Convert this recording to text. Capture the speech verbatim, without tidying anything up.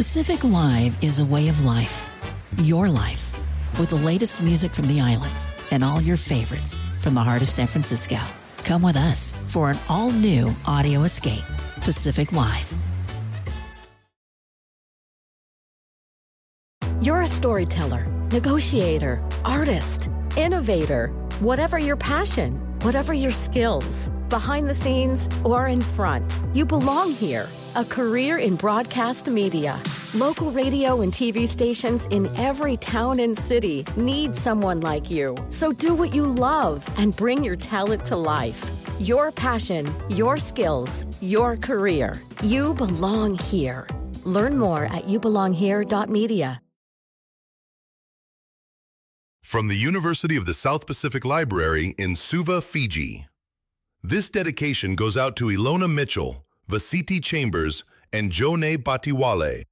Pacific Live is a way of life. Your life. With the latest music from the islands and all your favorites from the heart of San Francisco. Come with us for an all-new audio escape. Pacific Live. You're a storyteller, negotiator, artist, innovator. Whatever your passion, whatever your skills, behind the scenes or in front, you belong here. A career in broadcast media. Local radio and T V stations in every town and city need someone like you. So do what you love and bring your talent to life. Your passion, your skills, your career. You belong here. Learn more at you belong here dot media. From the University of the South Pacific Library in Suva, Fiji. This dedication goes out to Ilona Mitchell, Vasiti Chambers, and Jone Batiwale